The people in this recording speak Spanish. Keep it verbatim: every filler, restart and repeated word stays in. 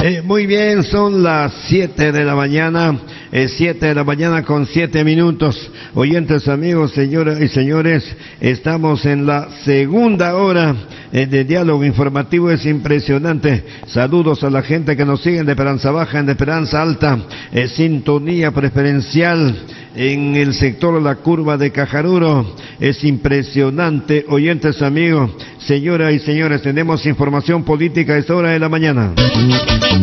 Eh, muy bien, son las siete de la mañana, eh, siete de la mañana con siete minutos. Oyentes, amigos, señoras y señores, estamos en la segunda hora eh, de diálogo informativo. Es impresionante. Saludos a la gente que nos sigue de Esperanza Baja, en de Esperanza Alta, eh, sintonía preferencial en el sector de la curva de Cajaruro. Es impresionante, oyentes, amigos, señoras y señores, tenemos información política a esta hora de la mañana.